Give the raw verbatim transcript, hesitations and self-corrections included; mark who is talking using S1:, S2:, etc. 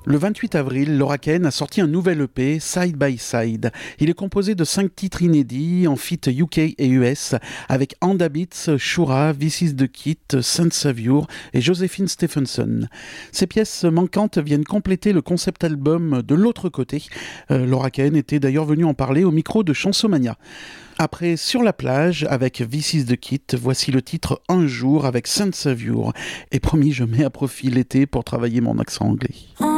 S1: Le vingt-huit avril, Laura Kane a sorti un nouvel E P, Side by Side. Il est composé de cinq titres inédits en feat U K et U S avec Anda Beats, Shura, This Is The Kit, Saint Saviour et Josephine Stephenson. Ces pièces manquantes viennent compléter le concept album de l'autre côté. Euh, Laura Kane était d'ailleurs venue en parler au micro de Chansomania. Après Sur la plage avec This Is The Kit, voici le titre Un jour avec Saint Saviour. Et promis, je mets à profit l'été pour travailler mon accent anglais.